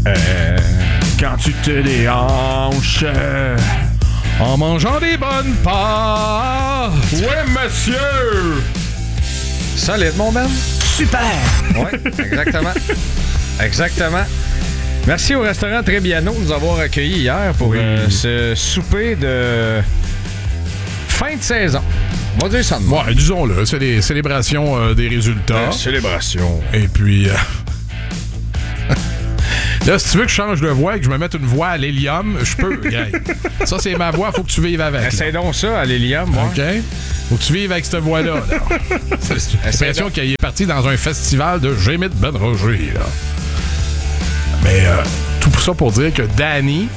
Quand tu te déhanches en mangeant des bonnes pâtes. Oui, monsieur! Solide, mon Ben. Super! Oui, exactement. Exactement. Merci au restaurant Trébiano de nous avoir accueillis hier pour ce souper de fin de saison. On va dire ça de moi. Ouais, disons-le, c'est les célébrations des résultats. Célébration. Et puis... Là, si tu veux que je change de voix et que je me mette une voix à l'hélium, je peux, Greg. Ça, c'est ma voix, faut que tu vives avec. Essaye donc ça à l'hélium, moi. OK? Faut que tu vives avec cette voix-là. Là. C'est l'impression qu'il est parti dans un festival de Gémit Ben Roger. Là. Mais tout ça pour dire que Danny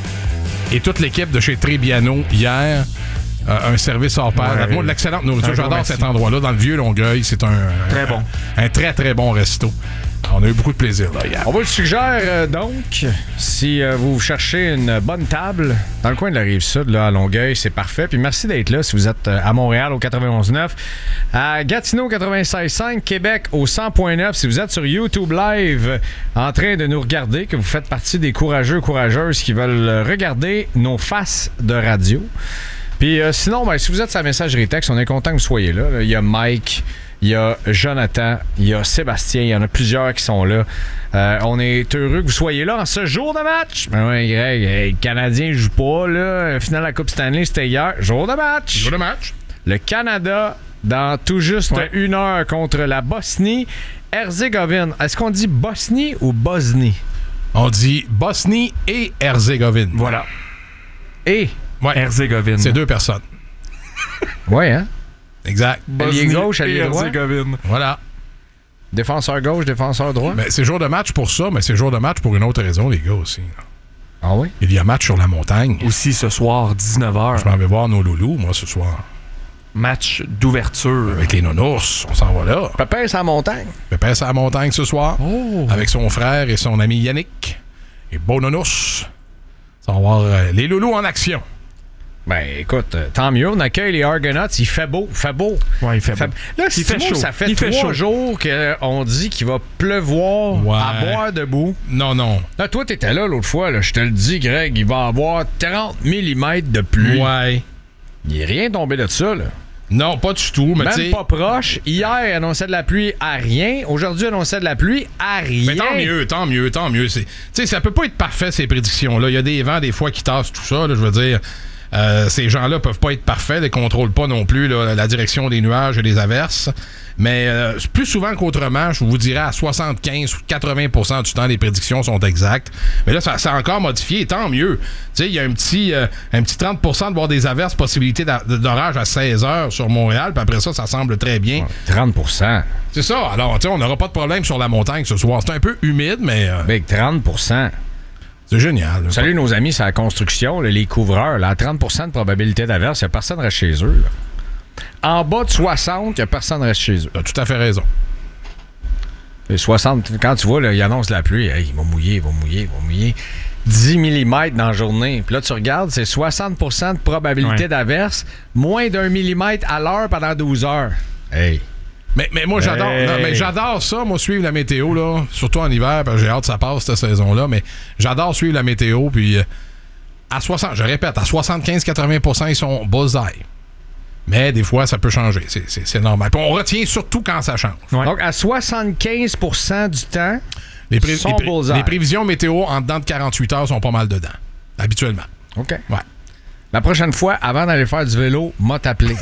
et toute l'équipe de chez Trébiano, hier, un service hors pair. Moi, de l'excellente nourriture. J'adore cet endroit-là, dans le Vieux-Longueuil. C'est très bon. Un très, très bon resto. On a eu beaucoup de plaisir là hier. On vous le suggère donc, si vous cherchez une bonne table dans le coin de la Rive-Sud, là, à Longueuil, c'est parfait. Puis merci d'être là si vous êtes à Montréal au 91.9, à Gatineau 96.5, Québec au 100.9. Si vous êtes sur YouTube Live en train de nous regarder, que vous faites partie des courageux, courageuses qui veulent regarder nos faces de radio. Puis sinon, si vous êtes sur la messagerie texte, on est content que vous soyez là. Il y a Mike... Il y a Jonathan, il y a Sébastien, il y en a plusieurs qui sont là. On est heureux que vous soyez là en ce jour de match. Ben ouais, Greg, le Canadien ne joue pas, là. Final de la Coupe Stanley, c'était hier. Jour de match. Jour de match. Le Canada, dans tout juste une heure contre la Bosnie-Herzégovine. Est-ce qu'on dit Bosnie ou Bosnie? On dit Bosnie et Herzégovine. Voilà. Et Herzégovine. C'est 2 personnes. Ouais, hein? Exact. Allié gauche, allié droit. Voilà. Défenseur gauche, défenseur droit. Mais c'est jour de match pour ça, mais c'est jour de match pour une autre raison, les gars, aussi. Ah oui? Il y a match sur la montagne. Aussi ce soir, 19h. Je m'en vais voir nos loulous, moi, ce soir. Match d'ouverture. Avec les nounours, on s'en va là. Pépère sur la montagne. Pépère sur la montagne ce soir. Oh. Avec son frère et son ami Yannick. Et beau nounours. On va voir les loulous en action. Ben, écoute, tant mieux. On accueille les Argonauts. Il fait beau. Ouais, il fait beau. Là, il fait chaud. Ça fait 3 jours qu'on dit qu'il va pleuvoir à boire debout. Non. Là, toi, t'étais là l'autre fois. Là, je te le dis, Greg, il va avoir 30 mm de pluie. Ouais. Il n'est rien tombé de ça, là. Non, pas du tout. Mais même pas proche. Hier, il annonçait de la pluie à rien. Aujourd'hui, il annonçait de la pluie à rien. Mais tant mieux. Tu sais, ça peut pas être parfait, ces prédictions-là. Il y a des vents, des fois, qui tassent tout ça. Là, je veux dire... ces gens-là peuvent pas être parfaits, ils ne contrôlent pas non plus là, la direction des nuages et des averses. Mais plus souvent qu'autrement, je vous dirais à 75 ou 80% du temps, les prédictions sont exactes. Mais là, ça a encore modifié, tant mieux. Tu sais, il y a un petit 30% de voir des averses, possibilité d'orage à 16 heures sur Montréal, puis après ça semble très bien. 30%. C'est ça. Alors, tu sais, on n'aura pas de problème sur la montagne ce soir. C'est un peu humide, mais... Big 30%. C'est génial. Là. Salut nos amis sur la construction, là, les couvreurs. Là, à 30% de probabilité d'averse, il n'y a personne qui reste chez eux. Là. En bas de 60, il n'y a personne qui reste chez eux. Tu as tout à fait raison. Et 60, quand tu vois, là, il annonce la pluie. Hey, il va mouiller. 10 mm dans la journée. Puis là, tu regardes, c'est 60% de probabilité d'averse, moins d'1 millimètre à l'heure pendant 12 heures. Hey! Mais moi, j'adore. Non, mais j'adore ça, moi, suivre la météo, là. Surtout en hiver, parce que j'ai hâte que ça passe cette saison-là. Mais j'adore suivre la météo. Puis à 75-80%, ils sont bullseye. Mais des fois, ça peut changer. C'est normal. Puis on retient surtout quand ça change. Ouais. Donc, à 75% du temps, les prévisions météo en dedans de 48 heures sont pas mal dedans. Habituellement. OK. Ouais. La prochaine fois, avant d'aller faire du vélo, m'a t'appelé.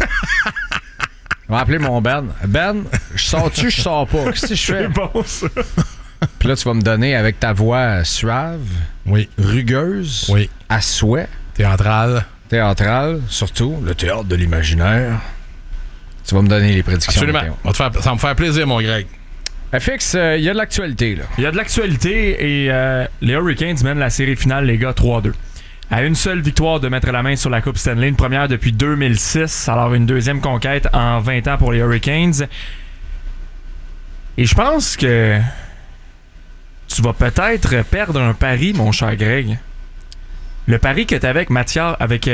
Je vais appeler mon Ben. Ben, je sors-tu, je sors pas? Qu'est-ce que je fais? C'est bon, ça. Puis là, tu vas me donner avec ta voix suave, rugueuse, à souhait. Théâtrale, surtout. Le théâtre de l'imaginaire. Tu vas me donner les prédictions. Absolument. Ça va me faire plaisir, mon Greg. FX, il y a de l'actualité, là. Il y a de l'actualité et les Hurricanes mènent la série finale, les gars, 3-2. À une seule victoire de mettre la main sur la Coupe Stanley, une première depuis 2006, alors une deuxième conquête en 20 ans pour les Hurricanes. Et je pense que tu vas peut-être perdre un pari, mon cher Greg. Le pari que tu avais avec Mathias, avec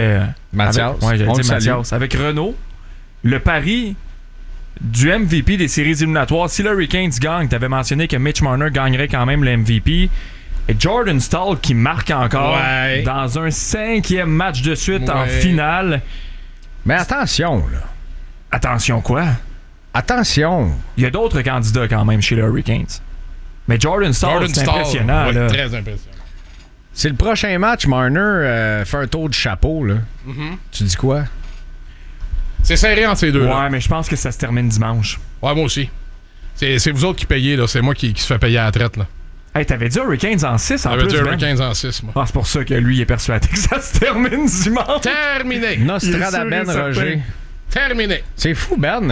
Renaud, le pari du MVP des séries éliminatoires. Si le Hurricanes gagne, tu avais mentionné que Mitch Marner gagnerait quand même le MVP. Et Jordan Staal qui marque encore Ouais. dans un 5e match de suite en Ouais. finale. Mais attention, là. Attention quoi? Attention. Il y a d'autres candidats quand même chez les Hurricanes. Mais Jordan Staal, c'est impressionnant. ouais, là. très impressionnant. C'est le prochain match, Marner fait un tour de chapeau, là. Tu dis quoi? C'est serré entre ces deux. Ouais, mais je pense que ça se termine dimanche. Ouais, moi aussi. C'est vous autres qui payez, là. C'est moi qui se fait payer à la traite, là. Hey, t'avais dit Hurricanes en 6 en J'avais plus, dit Ben? Hurricanes en 6, moi. Ah, c'est pour ça que lui il est persuadé que ça se termine dimanche. Terminé! Nostradamen Il est sûr et Roger. Terminé! C'est fou, Ben,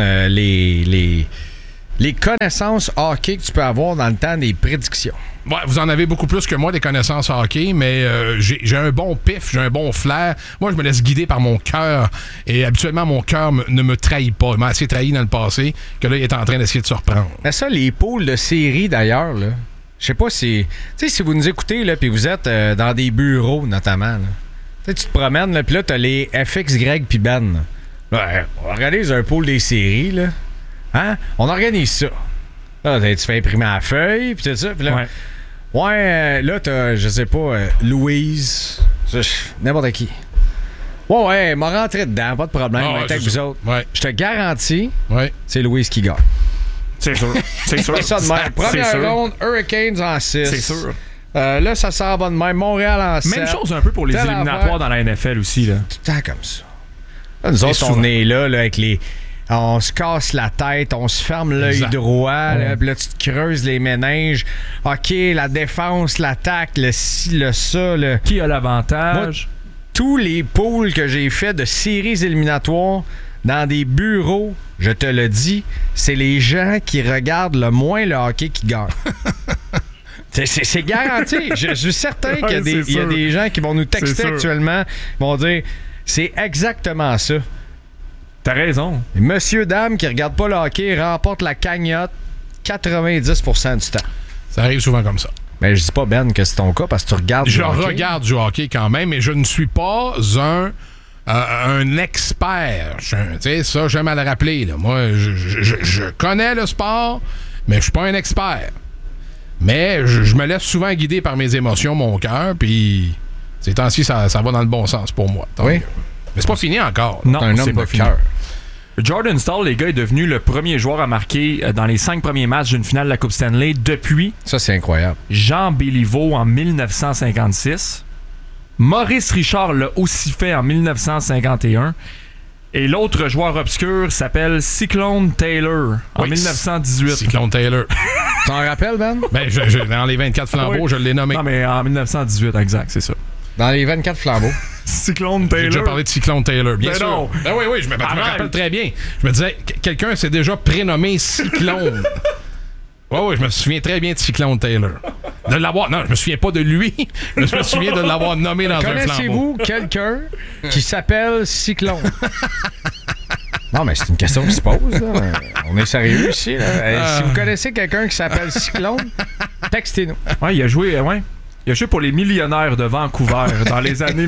les connaissances hockey que tu peux avoir dans le temps des prédictions. Ouais, vous en avez beaucoup plus que moi des connaissances hockey, mais j'ai un bon pif, j'ai un bon flair. Moi, je me laisse guider par mon cœur. Et habituellement, mon cœur ne me trahit pas. Il m'a assez trahi dans le passé que là, il est en train d'essayer de se reprendre. Mais ça, les poules de série, d'ailleurs, là, je sais pas si... Tu sais, si vous nous écoutez, là, puis vous êtes dans des bureaux, notamment, là. Tu sais, tu te promènes, là, puis là, t'as les FX, Greg, puis Ben. Ouais, on organise un pool des séries, là. Hein? On organise ça. Là, tu fais imprimer la feuille, puis tout ça, puis là... Ouais, là, t'as, je sais pas, Louise, n'importe qui. Ouais, m'a rentré dedans, pas de problème, Ah, ouais, avec c'est vous ça. autres. Ouais. Je te garantis, Ouais. c'est Louise qui gagne. C'est sûr. C'est sûr. C'est ça de même. Première C'est sûr. ronde, Hurricanes en 6. C'est sûr. Là, ça s'en va de même. Montréal en 7. Même chose un peu pour les Telle éliminatoires affaire. dans la NFL aussi. Là. Tout le temps comme ça. Là, nous autres, souvent. on est là, avec les... On se casse la tête, on se ferme l'œil Exact. droit, là, puis là, tu te creuses les méninges. OK, la défense, l'attaque, le ci, le ça, le... Qui a l'avantage? Tous les poules que j'ai fait de séries éliminatoires dans des bureaux, je te le dis, c'est les gens qui regardent le moins le hockey qui gagnent. C'est garanti. Je suis certain qu'il y a, Ouais, des, c'est il y a sûr. des gens qui vont nous C'est texter sûr. actuellement, vont dire c'est exactement ça. T'as raison. Et monsieur, dame qui regarde pas le hockey remporte la cagnotte 90% du temps. Ça arrive souvent comme ça. Mais je dis pas, Ben, que c'est ton cas parce que tu regardes Je le hockey. regarde du hockey quand même, mais je ne suis pas un expert. Tu sais, ça, j'aime à le rappeler. Là. Moi, je connais le sport, mais je suis pas un expert. Mais je me laisse souvent guider par mes émotions, mon cœur, puis ces temps-ci, ça va dans le bon sens pour moi. Tant Oui. mieux. Mais c'est pas fini encore. Non, T'es un c'est homme pas de fini. cœur. Jordan Staal, les gars, est devenu le premier joueur à marquer dans les 5 premiers matchs d'une finale de la Coupe Stanley depuis Ça, c'est incroyable. Jean Béliveau en 1956. Maurice Richard l'a aussi fait en 1951. Et l'autre joueur obscur s'appelle Cyclone Taylor en Oui, 1918. Cyclone Taylor. T'en rappelles, Ben? Ben, dans les 24 flambeaux, Oui. je l'ai nommé. Non, mais en 1918, exact, c'est ça. Dans les 24 flambeaux. Cyclone J'ai déjà Taylor. parlé de Cyclone Taylor, bien Ben sûr. non. Ben oui, je me Arrête. rappelle très bien. Je me disais, quelqu'un s'est déjà prénommé Cyclone. Oui, je me souviens très bien de Cyclone Taylor. De l'avoir... Non, je me souviens pas de lui, mais je me souviens de l'avoir nommé dans un flambeau. Connaissez-vous quelqu'un qui s'appelle Cyclone? Non, mais c'est une question qui se pose. Là. On est sérieux ici. Là. Si vous connaissez quelqu'un qui s'appelle Cyclone, textez-nous. Ouais, il a joué, Il a joué pour les Millionnaires de Vancouver dans les années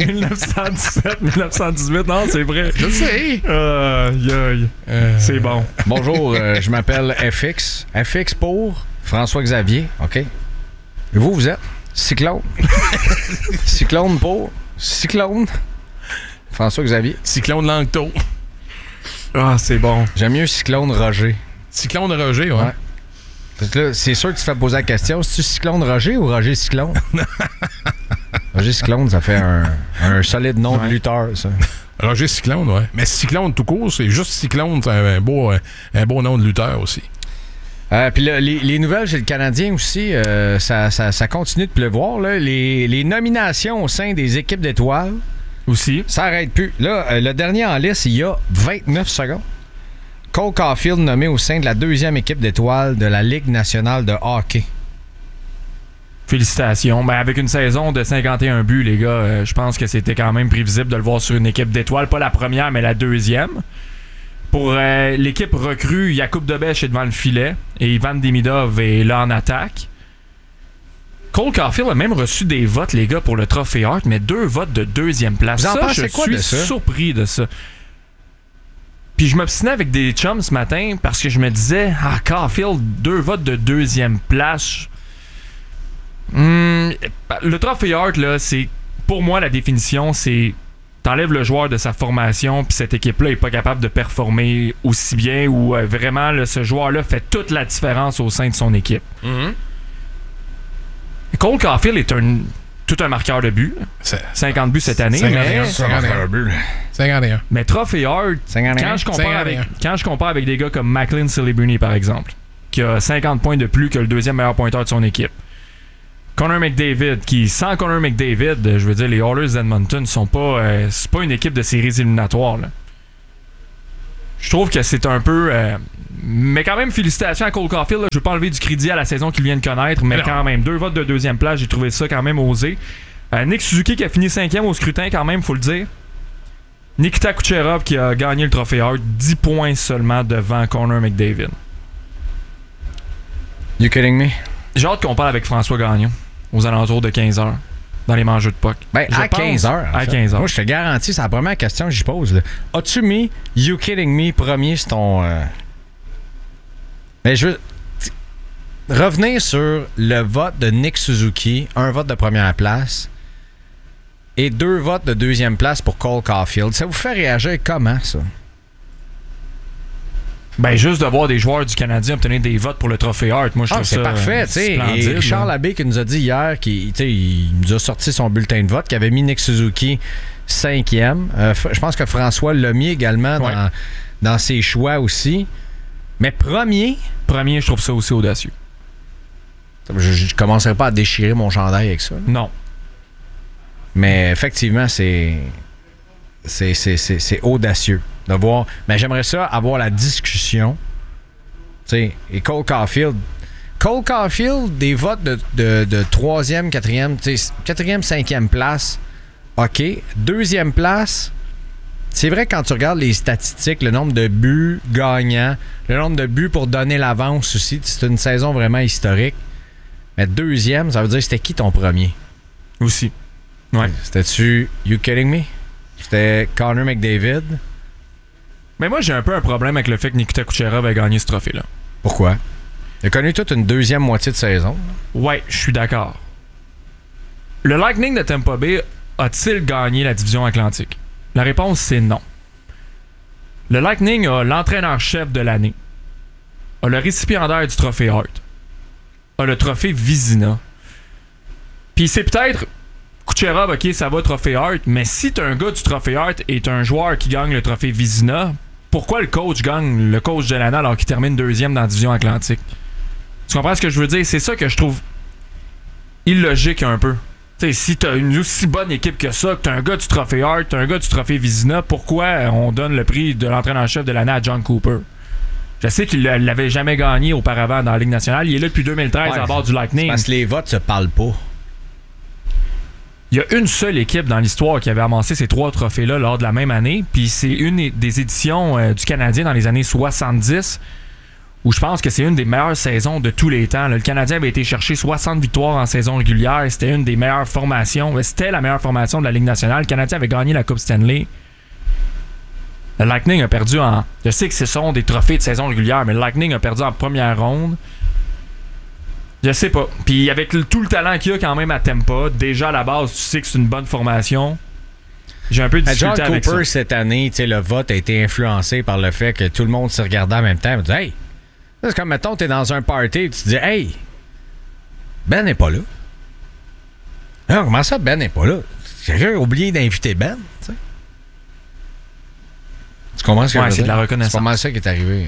1917-1918. Non, c'est vrai. Je sais. C'est bon. Bonjour, je m'appelle FX. FX pour François-Xavier, OK? Et vous êtes Cyclone. Cyclone pour Cyclone. François-Xavier. Cyclone Langto. Ah, c'est bon. J'aime mieux Cyclone Roger. Cyclone Roger, ouais. Ouais. Parce que là, c'est sûr que tu te fais poser la question, c'est-tu Cyclone Roger ou Roger Cyclone? Roger Cyclone, ça fait un solide nom de lutteur, ça. Roger Cyclone, ouais. Mais Cyclone tout court, c'est juste Cyclone, c'est un beau nom de lutteur aussi. Puis là, les nouvelles chez le Canadien aussi, ça continue de pleuvoir. Là. Les nominations au sein des équipes d'étoiles, Aussi. ça n'arrête plus. Là, le dernier en liste, il y a 29 secondes. Cole Caulfield nommé au sein de la 2e équipe d'étoiles de la Ligue nationale de hockey. Félicitations. Ben, avec une saison de 51 buts, les gars, je pense que c'était quand même prévisible de le voir sur une équipe d'étoiles. Pas la première, mais la 2e. Pour l'équipe recrue, Jakub Dobeš est devant le filet et Ivan Demidov est là en attaque. Cole Caulfield a même reçu des votes, les gars, pour le Trophée Hart, mais 2 votes de 2e place. Vous en Ça, pensez je quoi suis de ça? surpris de ça. Puis je m'obstinais avec des chums ce matin parce que je me disais, Caulfield, 2 votes de 2e place. Le Trophy Hart, là, c'est pour moi la définition, c'est t'enlèves le joueur de sa formation, puis cette équipe-là est pas capable de performer aussi bien, ou vraiment là, ce joueur-là fait toute la différence au sein de son équipe. Cole Caulfield est tout un marqueur de buts. 50 buts cette année. 51. Mais Trophy Hart, quand je compare avec des gars comme Macklin Silliberny, par exemple, qui a 50 points de plus que le deuxième meilleur pointeur de son équipe. Connor McDavid, qui, sans Connor McDavid, je veux dire, les Oilers d'Edmonton sont pas, c'est pas une équipe de séries éliminatoires. Là. Je trouve que c'est un peu... mais quand même, félicitations à Cole Caulfield. Là. Je veux pas enlever du crédit à la saison qu'il vient de connaître, mais quand même, 2 votes de deuxième place, j'ai trouvé ça quand même osé. Nick Suzuki qui a fini 5e au scrutin quand même, faut le dire. Nikita Kucherov qui a gagné le Trophy Hart, 10 points seulement devant Connor McDavid. You kidding me? J'ai hâte qu'on parle avec François Gagnon aux alentours de 15h dans les mangeux de puck. Ben, à 15h. À 15h. Moi, je te garantis, c'est la première question que j'y pose. Là. As-tu mis You Kidding Me premier sur ton... Mais je veux revenir sur le vote de Nick Suzuki, 1 vote de première place et 2 votes de deuxième place pour Cole Caulfield. Ça vous fait réagir comment, ça? Ben, juste de voir des joueurs du Canadien obtenir des votes pour le Trophée Hart, moi, je trouve ça c'est parfait, tu sais. Et Richard Labbé qui nous a dit hier, il nous a sorti son bulletin de vote, qui avait mis Nick Suzuki 5e. Je pense que François l'a mis également dans ses choix aussi. Mais premier, je trouve ça aussi audacieux. Je commencerai pas à déchirer mon chandail avec ça. Non. Mais effectivement, c'est audacieux de voir. Mais j'aimerais ça avoir la discussion. T'sais, et Cole Caulfield, des votes de 3e, 4e, 4e, 5e place. OK. 2e place. C'est vrai que quand tu regardes les statistiques, le nombre de buts gagnants, le nombre de buts pour donner l'avance aussi, c'est une saison vraiment historique. Mais 2e, ça veut dire c'était qui ton premier? Aussi. Ouais. C'était-tu You Kidding Me? C'était Connor McDavid? Mais moi, j'ai un peu un problème avec le fait que Nikita Kucherov ait gagné ce trophée-là. Pourquoi? Il a connu toute une 2e moitié de saison. Ouais, je suis d'accord. Le Lightning de Tampa Bay a-t-il gagné la division Atlantique? La réponse, c'est non. Le Lightning a l'entraîneur-chef de l'année, a le récipiendaire du Trophée Hart, a le Trophée Vizina. Puis c'est peut-être Kucherov, OK, ça va Trophée Hart, mais si t'as un gars du Trophée Hart et t'as un joueur qui gagne le Trophée Vizina, pourquoi le coach gagne le coach de l'année alors qu'il termine 2e dans la division Atlantique? Tu comprends ce que je veux dire? C'est ça que je trouve illogique un peu. T'sais, si t'as une aussi bonne équipe que ça, que t'as un gars du Trophée Hart, t'as un gars du Trophée Vizina, pourquoi on donne le prix de l'entraîneur-chef de l'année à John Cooper? Je sais qu'il l'avait jamais gagné auparavant dans la Ligue nationale. Il est là depuis 2013 à bord du Lightning. Parce que les votes se parlent pas. Il y a une seule équipe dans l'histoire qui avait amassé ces 3 trophées-là lors de la même année, puis c'est une des éditions du Canadien dans les années 70, où je pense que c'est une des meilleures saisons de tous les temps. Là, le Canadien avait été chercher 60 victoires en saison régulière. C'était une des meilleures formations. C'était la meilleure formation de la Ligue nationale. Le Canadien avait gagné la Coupe Stanley. Le Lightning a perdu en... Je sais que ce sont des trophées de saison régulière, mais le Lightning a perdu en première ronde. Je sais pas. Puis avec tout le talent qu'il y a quand même à Tampa, déjà à la base, tu sais que c'est une bonne formation. J'ai un peu de difficulté avec ça. John Cooper, cette année, le vote a été influencé par le fait que tout le monde se regardait en même temps et dit « Hey! » C'est comme, mettons, t'es dans un party et tu te dis « Hey! Ben n'est pas là. » Non, comment ça, Ben n'est pas là? Quelqu'un a oublié d'inviter Ben, tu sais. Tu comprends ce que je veux dire? C'est de la reconnaissance. C'est pas mal ça qui est arrivé.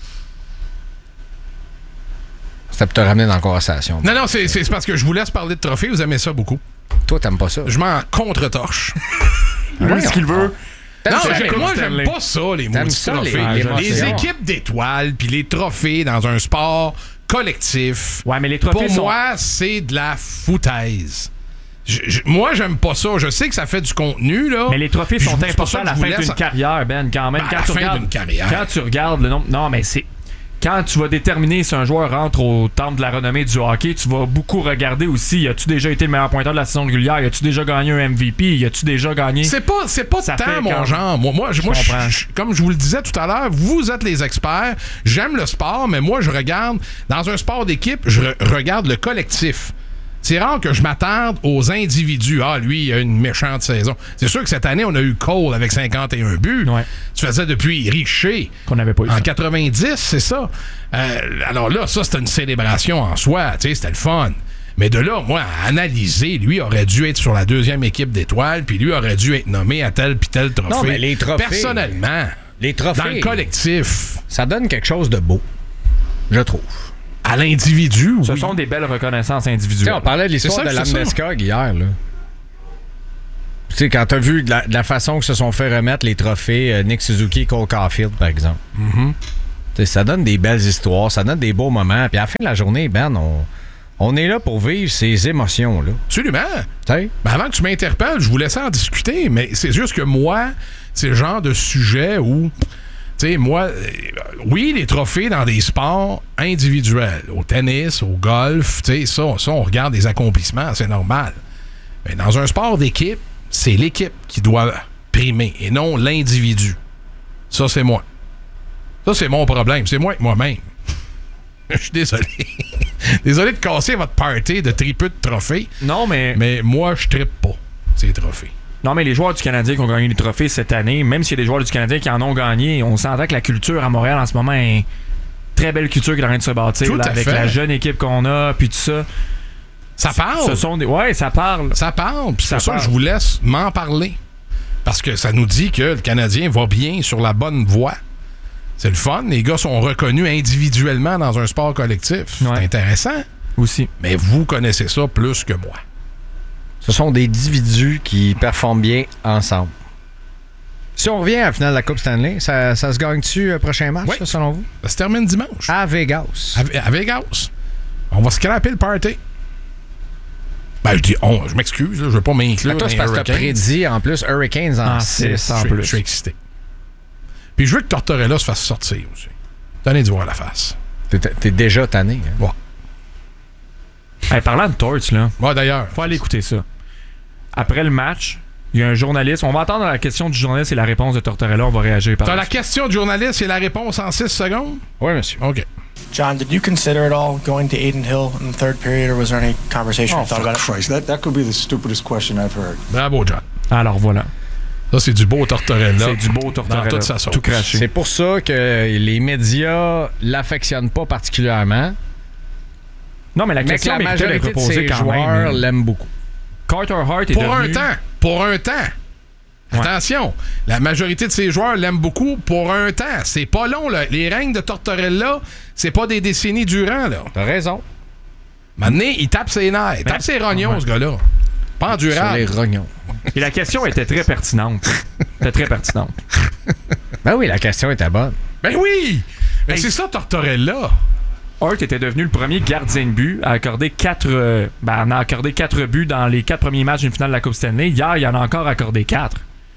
C'était pour te ramener dans la conversation. Non, c'est parce que je vous laisse parler de trophées. Vous aimez ça beaucoup. Toi, t'aimes pas ça? Je m'en contre-torche. Oui, ce qu'il veut. Non, moi, j'aime pas ça, les maudits trophées. Les équipes d'étoiles puis les trophées dans un sport collectif. Ouais, mais les trophées pour moi, c'est de la foutaise. Moi, j'aime pas ça. Je sais que ça fait du contenu, là. Mais les trophées sont importants à la fin d'une carrière, Ben, quand même. À la fin d'une carrière. Quand tu regardes le nombre... Non, mais c'est... Quand tu vas déterminer si un joueur rentre au temple de la renommée du hockey, tu vas beaucoup regarder aussi, as-tu déjà été le meilleur pointeur de la saison régulière? As-tu déjà gagné un MVP? As-tu déjà gagné... C'est pas tant mon genre. Moi, comme je vous le disais tout à l'heure, vous êtes les experts. J'aime le sport, mais moi, je regarde... Dans un sport d'équipe, je regarde le collectif. C'est rare que je m'attarde aux individus. Ah, lui, il a une méchante saison. C'est sûr que cette année, on a eu Cole avec 51 buts. Ouais. Tu faisais depuis Richer. Qu'on n'avait pas eu. En 90, c'est ça. Alors là, ça, c'était une célébration en soi. Tu sais, c'était le fun. Mais de là, moi, à analyser, lui aurait dû être sur la deuxième équipe d'étoiles, puis lui aurait dû être nommé à tel puis tel trophée. Non, mais les trophées... Personnellement, Les trophées... dans le collectif... Ça donne quelque chose de beau, je trouve. À l'individu, Ce oui. sont des belles reconnaissances Tu sais, individuelles. on parlait de l'histoire de Landeskog hier, là. Tu sais, quand t'as vu de la façon que se sont fait remettre les trophées Nick Suzuki et Cole Caulfield, par exemple. Mm-hmm. Tu sais, ça donne des belles histoires, ça donne des beaux moments. Puis à la fin de la journée, Ben, on est là pour vivre ces émotions-là. Absolument. Tu sais? Ben avant que tu m'interpelles, je vous laissais en discuter, mais c'est juste que moi, c'est le genre de sujet où, tu sais, moi, oui, les trophées dans des sports individuels, au tennis, au golf, tu sais, ça, on regarde des accomplissements, c'est normal. Mais dans un sport d'équipe, c'est l'équipe qui doit primer et non l'individu. Ça, c'est moi. Ça, c'est mon problème. C'est moi avec moi-même. Je suis désolé. Désolé de casser votre party de tripeux de trophées. Non, mais moi, je trippe pas ces trophées. Non, mais les joueurs du Canadien qui ont gagné les trophées cette année, même s'il y a des joueurs du Canadien qui en ont gagné, on s'entend que la culture à Montréal en ce moment est une très belle culture qui est en train de se bâtir Tout là, à avec fait. la jeune équipe qu'on a, puis tout ça. Ça parle. Ce sont des... Ouais, ça parle. Ça parle. Puis c'est Ça ça que parle. je vous laisse m'en parler. Parce que ça nous dit que le Canadien va bien sur la bonne voie. C'est le fun. Les gars sont reconnus individuellement dans un sport collectif. Ouais. C'est intéressant. Aussi. Mais vous connaissez ça plus que moi. Ce sont des individus qui performent bien ensemble. Si on revient à la finale de la Coupe Stanley, ça se gagne-tu prochain match, Oui. ça, selon vous? Ça se termine dimanche. À Vegas. À Vegas. On va scraper le party. Ben, je dis on. Je m'excuse. là, Je veux pas m'inclure. Toi, c'est dans parce que les t'as Hurricanes. prédit, en plus, Hurricanes en En 6. six, en Je plus. suis excité. Puis je veux que Tortorella se fasse sortir aussi. Tenez d'y voir la face. T'es déjà tanné. Hein? Ouais. Hey, parlant de Torts, là, Moi, d'ailleurs. faut aller écouter ça. Après le match, il y a un journaliste. On va entendre la question du journaliste et la réponse de Tortorella. On va réagir par T'as là. la question du journaliste et la réponse en 6 secondes? Oui, monsieur. OK. John, did you consider at all going to Aiden Hill in the third period, or was there any conversation Oh, you thought for about it? Christ. That could be the stupidest question I've heard. Bravo, John. Alors voilà. Ça, c'est du beau Tortorella. C'est du beau Tortorella. Dans toute sa sauce. Tout craché. C'est pour ça que les médias l'affectionnent pas particulièrement, Non, mais la mais que question la méritait d'être majorité de posée ses quand joueurs même. l'aiment beaucoup. Carter Hart est Pour devenu... un temps. Pour un temps. Ouais. Attention, la majorité de ses joueurs l'aiment beaucoup pour un temps. C'est pas long, là. Les règnes de Tortorella, c'est pas des décennies durant, là. T'as raison. Maintenant, il tape ses nerfs. Il tape ses rognons, Ouais. ce gars-là. Pas Sur les endurable. rognons. Et la question était très pertinente. C'était très pertinente. Ben oui, la question était bonne. Ben oui! Mais Hey. c'est ça, Tortorella. Hart était devenu le premier gardien de but à accorder 4 en a accordé 4 buts dans les 4 premiers matchs d'une finale de la Coupe Stanley. Hier, il en a encore accordé 4.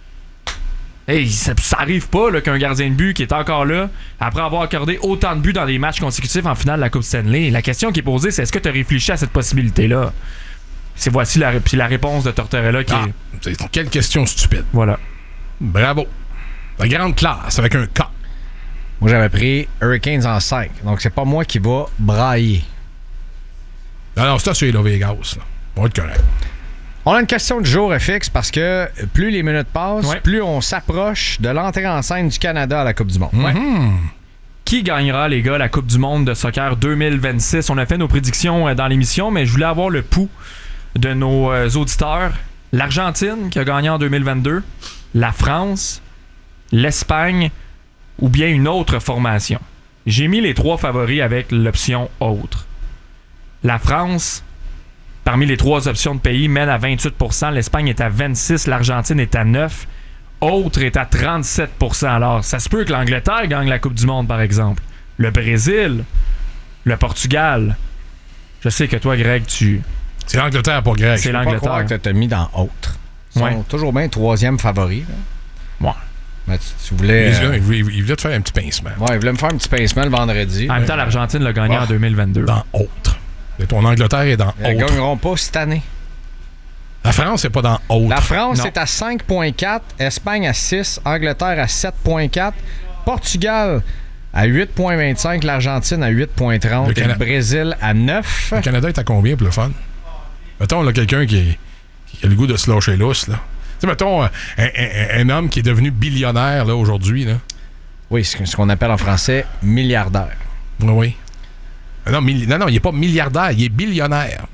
Hey, ça arrive pas là, qu'un gardien de but qui est encore là, après avoir accordé autant de buts dans des matchs consécutifs en finale de la Coupe Stanley. La question qui est posée, c'est est-ce que tu as réfléchi à cette possibilité-là? Voici la réponse de Tortorella qui est... Quelle question stupide. Voilà. Bravo. La grande classe avec un K. Moi, j'avais pris Hurricanes en 5. Donc, c'est pas moi qui va brailler. Alors, c'est là, Vegas. Là. On va être correct. On a une question du jour FX parce que plus les minutes passent, Ouais. plus on s'approche de l'entrée en scène du Canada à la Coupe du Monde. Ouais. Qui gagnera, les gars, la Coupe du monde de soccer 2026? On a fait nos prédictions dans l'émission, mais je voulais avoir le pouls de nos auditeurs. L'Argentine, qui a gagné en 2022, la France, l'Espagne ou bien une autre formation. J'ai mis les 3 favoris avec l'option autre. La France, parmi les 3 options de pays, mène à 28%, l'Espagne est à 26%, l'Argentine est à 9%. Autre est à 37%. Alors, ça se peut que l'Angleterre gagne la Coupe du Monde, par exemple. Le Brésil, le Portugal. Je sais que toi, Greg, C'est l'Angleterre pour Greg. C'est Je peux pas l'Angleterre. croire que t'as mis dans autre. Ils sont Ouais. toujours bien 3e favori. Là. Ouais. Mais tu voulais... Il voulait te faire un petit pincement. Ouais, il voulait me faire un petit pincement le vendredi. En même temps, l'Argentine l'a gagné Ah. en 2022. Dans autre. Et ton Angleterre est dans Ils ne autre. gagneront pas cette année. La France, c'est pas dans autre. La France Non. est à 5,4, Espagne à 6, Angleterre à 7,4, Portugal à 8,25, l'Argentine à 8,30 Le et le Canada. Brésil à 9. Le Canada est à combien pour le fun? Mettons, là, quelqu'un qui a le goût de se lâcher lousse, là. Tu sais, mettons, un homme qui est devenu billionnaire, là, aujourd'hui, là. Oui, ce qu'on appelle en français milliardaire. Oui. Non, il n'est pas milliardaire, il est billionnaire.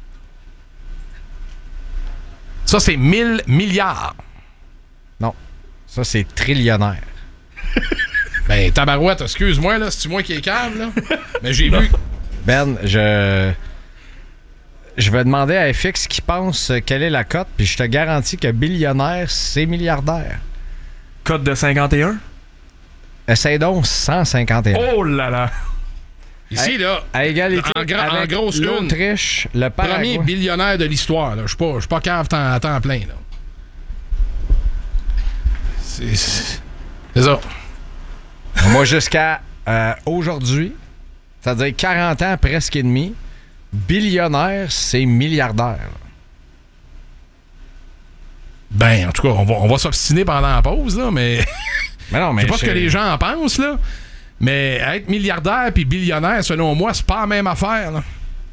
Ça, c'est 1000 milliards. Non, ça, c'est trillionnaire. Ben, tabarouette, excuse-moi, là, c'est-tu moi qui est cave, là? Mais j'ai vu... Ben, je vais demander à FX qui pense quelle est la cote, puis je te garantis que billionnaire, c'est milliardaire. Cote de 51? Essaye donc 151. Oh là là! Ici, là, à égalité en avec grosse l'Autriche, le Paraguay. premier billionnaire de l'histoire, là. Je suis pas cave à temps plein, là. C'est ça. Moi, jusqu'à aujourd'hui, c'est-à-dire 40 ans presque et demi, billionnaire, c'est milliardaire. Là. Ben, en tout cas, on va s'obstiner pendant la pause, là, mais... Mais non, mais je sais pas ce que les gens en pensent, là. Mais être milliardaire puis billionnaire, selon moi, c'est pas la même affaire, là.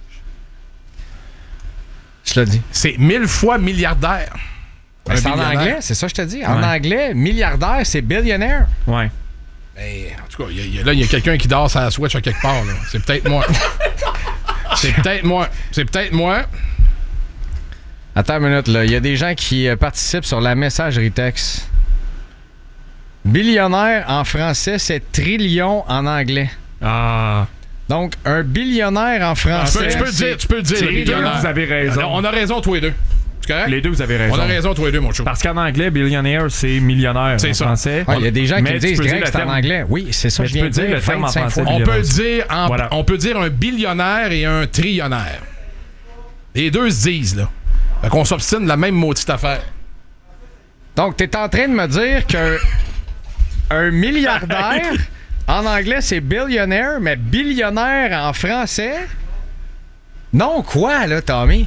Je l'ai dit. C'est 1000 fois milliardaire. Ben, c'est en anglais, c'est ça que je te dis. En anglais, milliardaire, c'est billionaire. Ouais. Ben, en tout cas, il y a quelqu'un qui dort sa Switch à quelque part, là. C'est peut-être moi. C'est peut-être moi. Attends une minute, là. Il y a des gens qui participent sur la messagerie texte. Billionnaire en français, c'est trillion en anglais. Ah. Donc, un billionnaire en français... Tu peux le dire, Les deux, vous avez raison. On a raison, tous les deux. C'est correct? Les deux, vous avez raison. On a raison, tous les deux, mon chou. Parce qu'en anglais, billionaire, c'est millionnaire C'est en ça. français. Il y a des gens qui Mais me tu disent peux dire grec, le c'est en terme. anglais. Oui, c'est ça Mais que je tu viens peux de dire dire. le terme en 25 français. fois. On peut dire un billionnaire et un trillionnaire. Les deux se disent, là. Fait qu'on s'obstine de la même maudite affaire. Donc, t'es en train de me dire qu'un milliardaire, en anglais, c'est billionaire, mais billionnaire en français... Non, quoi, là, Tommy?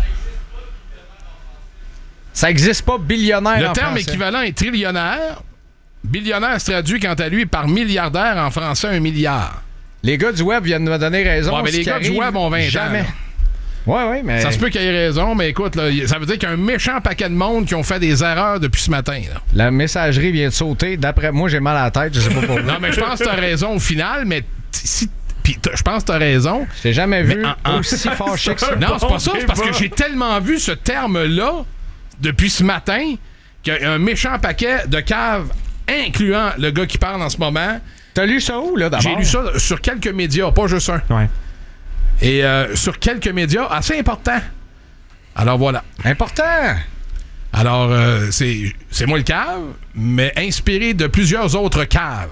Ça existe pas, billionnaire en français. Le terme équivalent est trillionnaire. Billionnaire se traduit, quant à lui, par milliardaire, en français, 1 milliard. Les gars du web viennent de me donner raison. Ouais, mais les gars du web ont 20 jamais. ans. Oui, mais... Ça se peut qu'il ait raison, mais écoute, là, ça veut dire qu'il y a un méchant paquet de monde qui ont fait des erreurs depuis ce matin. Là. La messagerie vient de sauter. D'après moi, j'ai mal à la tête. Je sais pas pourquoi. Non, mais je pense que t'as raison au final, mais je pense que t'as raison. Je t'ai jamais vu aussi fâché que ça. Non, c'est pas ça. C'est parce que j'ai tellement vu ce terme-là depuis ce matin qu'il y a un méchant paquet de caves, incluant le gars qui parle en ce moment. T'as lu ça où, là, d'abord? J'ai lu ça sur quelques médias, pas juste un. Ouais. Et sur quelques médias assez importants. Alors voilà. Important! Alors, c'est moi le cave, mais inspiré de plusieurs autres caves.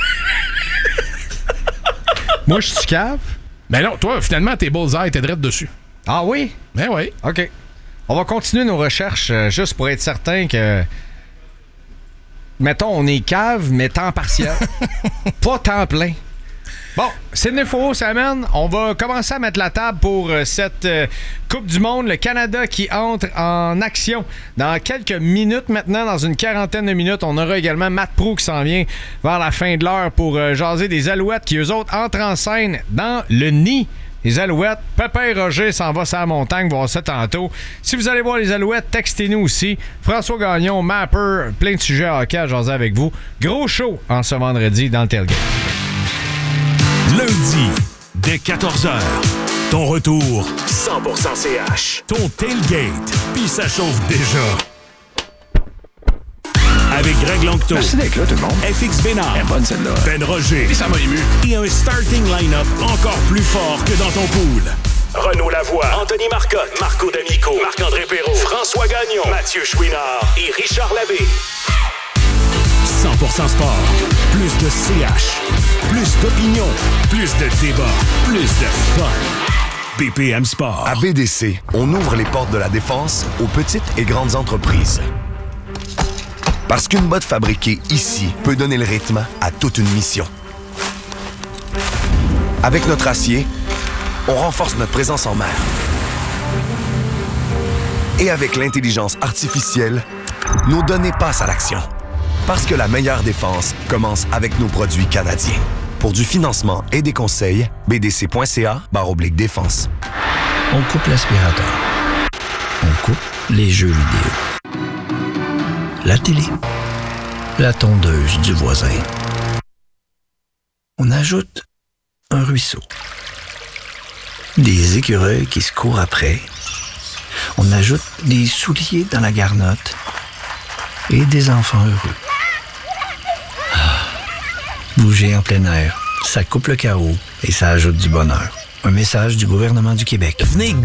Moi, je suis cave. Mais non, toi, finalement, t'es bullseye, t'es direct dessus. Ah oui? Ben oui. OK. On va continuer nos recherches juste pour être certain que... Mettons, on est cave, mais temps partiel. Pas temps plein. Bon, Sydney Faux s'amène. On va commencer à mettre la table pour cette Coupe du Monde. Le Canada qui entre en action dans quelques minutes maintenant, dans une quarantaine de minutes. On aura également Matt Proulx qui s'en vient vers la fin de l'heure pour jaser des Alouettes qui, eux autres, entrent en scène dans le nid. Les Alouettes, Pépin Roger s'en va sur la montagne, voir ça tantôt. Si vous allez voir les Alouettes, textez-nous aussi. François Gagnon, Mapper, plein de sujets à hockey à jaser avec vous. Gros show en ce vendredi dans le Tailgate. Lundi, dès 14h, ton retour 100% CH. Ton Tailgate, puis ça chauffe déjà. Avec Greg Langto. Merci d'être là, tout le monde. FX Bénard. Elle est bonne, celle-là. Ben Roger. Et ça m'a ému. Et un starting line-up encore plus fort que dans ton pool. Renaud Lavoie, Anthony Marcotte, Marco D'Amico, Marc-André Perrault, François Gagnon, Mathieu Chouinard et Richard Labbé. 100% sport. Plus de CH. Plus d'opinion. Plus de débat. Plus de fun. BPM Sport. À BDC, on ouvre les portes de la défense aux petites et grandes entreprises. Parce qu'une botte fabriquée ici peut donner le rythme à toute une mission. Avec notre acier, on renforce notre présence en mer. Et avec l'intelligence artificielle, nos données passent à l'action. Parce que la meilleure défense commence avec nos produits canadiens. Pour du financement et des conseils, bdc.ca/défense. On coupe l'aspirateur. On coupe les jeux vidéo. La télé. La tondeuse du voisin. On ajoute un ruisseau. Des écureuils qui se courent après. On ajoute des souliers dans la garnotte. Et des enfants heureux. Bouger en plein air, ça coupe le chaos et ça ajoute du bonheur. Un message du gouvernement du Québec. Venez